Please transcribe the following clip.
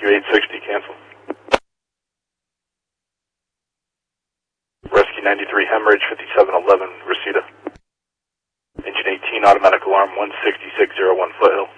Rescue 860, cancel. Rescue 93, hemorrhage 5711, Reseda. Engine 18, automatic alarm 16601 Foothill.